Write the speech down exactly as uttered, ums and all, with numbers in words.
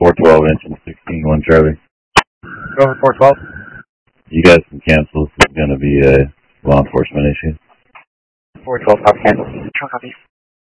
four twelve engine sixteen one Charlie. Go over four twelve. You guys can cancel. This is going to be a law enforcement issue. four twelve, I'll cancel. Trunk copy.